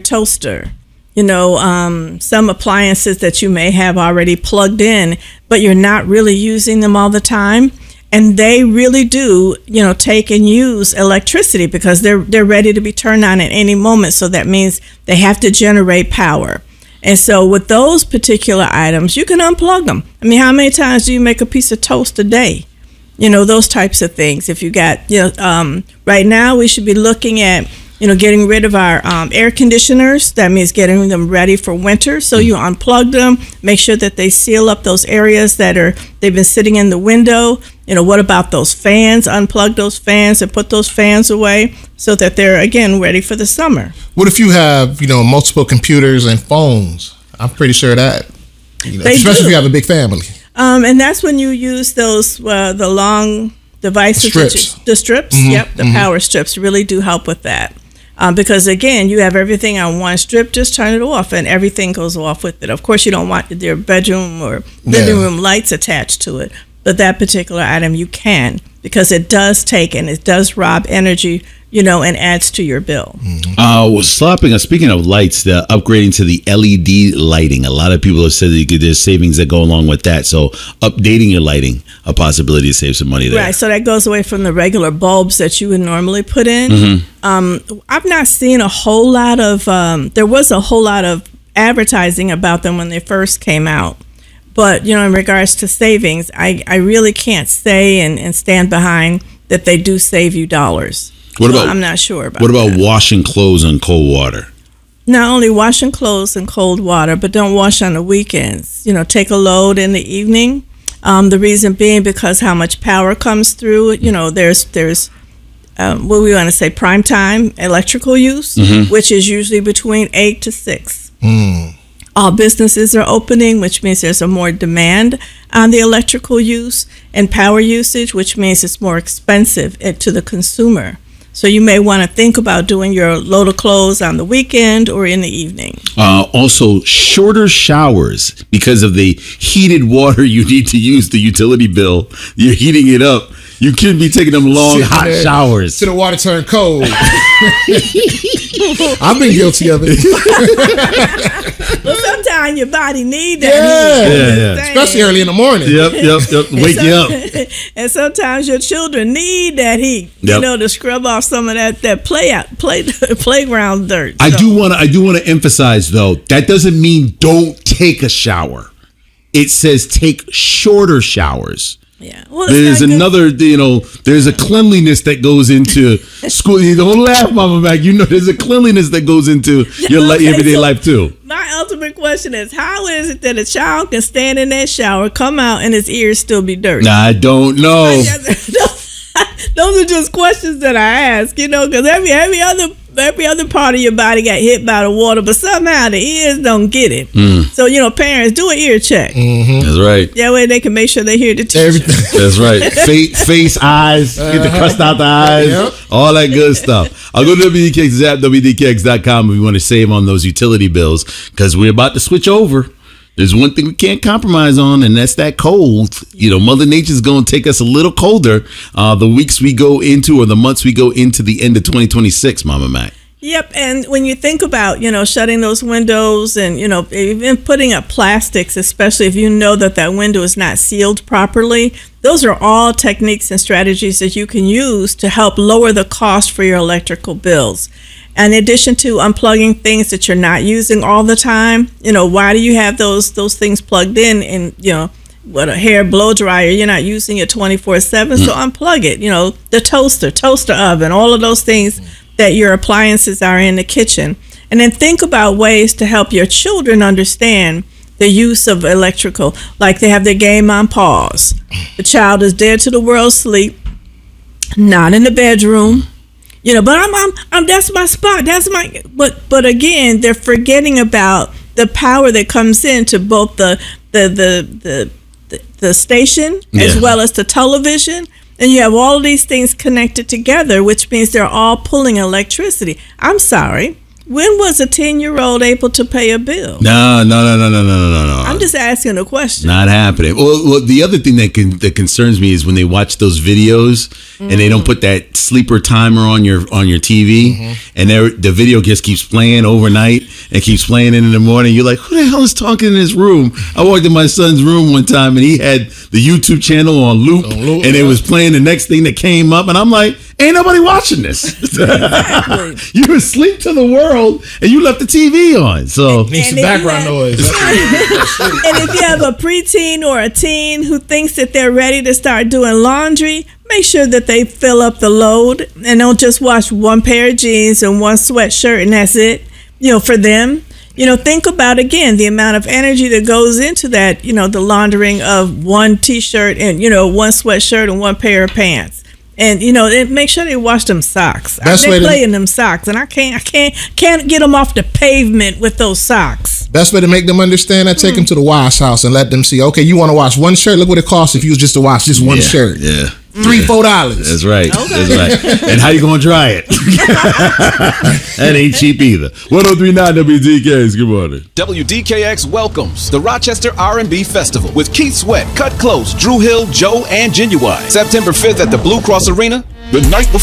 toaster, some appliances that you may have already plugged in, but you're not really using them all the time. And they really do, take and use electricity because they're ready to be turned on at any moment. So that means they have to generate power. And so with those particular items, you can unplug them. I mean, how many times do you make a piece of toast a day? Those types of things. If you got, right now we should be looking at, getting rid of our air conditioners. That means getting them ready for winter. So you unplug them, make sure that they seal up those areas they've been sitting in the window. What about those fans? Unplug those fans and put those fans away so that they're, again, ready for the summer. What if you have, multiple computers and phones? I'm pretty sure that, especially if you have a big family. And that's when you use those, the long devices. The strips. Mm-hmm. Yep, the power strips really do help with that. Because, again, you have everything on one strip, just turn it off, and everything goes off with it. Of course, you don't want your bedroom or living room lights attached to it, but that particular item you can, because it does take and it does rob energy, and adds to your bill. Speaking of lights, the upgrading to the LED lighting. A lot of people have said that there's savings that go along with that. So updating your lighting, a possibility to save some money there. Right. So that goes away from the regular bulbs that you would normally put in. Mm-hmm. I've not seen a whole lot of, there was a whole lot of advertising about them when they first came out. But, in regards to savings, I really can't say and stand behind that they do save you dollars. I'm not sure about What about that. washing clothes in cold water? Not only washing clothes in cold water, but don't wash on the weekends. Take a load in the evening. The reason being because how much power comes through. There's what we want to say prime time electrical use, which is usually between 8 to 6. All businesses are opening, which means there's a more demand on the electrical use and power usage, which means it's more expensive to the consumer. So you may want to think about doing your load of clothes on the weekend or in the evening. Also, shorter showers because of the heated water you need to use the utility bill. You're heating it up. You can be taking them long, hot showers. To the water turn cold. I've been guilty of it. Well, sometimes your body needs that heat. Yeah. Especially early in the morning. Yep. Wake you up. And sometimes your children need that heat, to scrub off some of that playground dirt. I do want to emphasize though, that doesn't mean don't take a shower. It says take shorter showers. Yeah. Well, there's another, there's a cleanliness that goes into school. You don't laugh, Mama Mac. There's a cleanliness that goes into your everyday life too. My ultimate question is, how is it that a child can stand in that shower, come out, and his ears still be dirty? I don't know. Those are just questions that I ask, because every other part of your body got hit by the water, but somehow the ears don't get it. So, parents, do an ear check. Mm-hmm. That's right. That way they can make sure they hear the teacher. That's right. Face, eyes, get the crust out the eyes, all that good stuff. I'll go to WDKX app, WDKX.com if you want to save on those utility bills, because we're about to switch over. There's one thing we can't compromise on, and that's that cold. Mother Nature's going to take us a little colder the weeks we go into or the months we go into the end of 2026, Mama Mac. Yep, and when you think about, shutting those windows and, even putting up plastics, especially if you know that window is not sealed properly, those are all techniques and strategies that you can use to help lower the cost for your electrical bills. In addition to unplugging things that you're not using all the time, why do you have those things plugged in and, what a hair blow dryer, you're not using it 24/7, so unplug it. The toaster oven, all of those things that your appliances are in the kitchen. And then think about ways to help your children understand the use of electrical, like they have their game on pause. The child is dead to the world's sleep, not in the bedroom. But I'm that's my spot. But again, they're forgetting about the power that comes into both the station as well as the television. And you have all of these things connected together, which means they're all pulling electricity. I'm sorry, When was a 10-year-old able to pay a bill? No. I'm just asking a question. Not happening. Well, the other thing that concerns me is when they watch those videos and they don't put that sleeper timer on your TV, and the video just keeps playing overnight and keeps playing in the morning. You're like, who the hell is talking in this room? I walked in my son's room one time and he had the YouTube channel on loop, and it was playing the next thing that came up, and I'm like, ain't nobody watching this. Exactly. You're asleep to the world and you left the TV on. So needs some background noise. And if you have a preteen or a teen who thinks that they're ready to start doing laundry, make sure that they fill up the load and don't just wash one pair of jeans and one sweatshirt and that's it, for them. Think about, again, the amount of energy that goes into that, the laundering of one T-shirt and, one sweatshirt and one pair of pants. And make sure they wash them socks. They play in them socks, and I can't get them off the pavement with those socks. Best way to make them understand, I take them to the wash house and let them see. Okay, you want to wash one shirt? Look what it costs if you was just to wash just one shirt. Yeah. $3-4. That's right. Okay. That's right. And how you gonna dry it? That ain't cheap either. 103.9 WDKX. Good morning. WDKX welcomes the Rochester R&B Festival with Keith Sweat, Cut Close, Drew Hill, Joe, and Genuine. September 5th at the Blue Cross Arena. The night before